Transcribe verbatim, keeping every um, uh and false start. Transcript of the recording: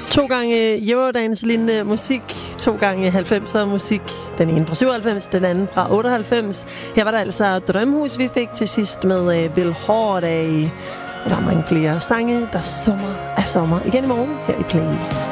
To gange Eurodance-lignende musik, to gange halvfemser musik. Den ene fra syvoghalvfems, den anden fra otteoghalvfems. Her var der altså Drømhus, vi fik til sidst med uh, Bill Holiday. Der er mange flere sange, der summer af sommer igen i morgen her i Play.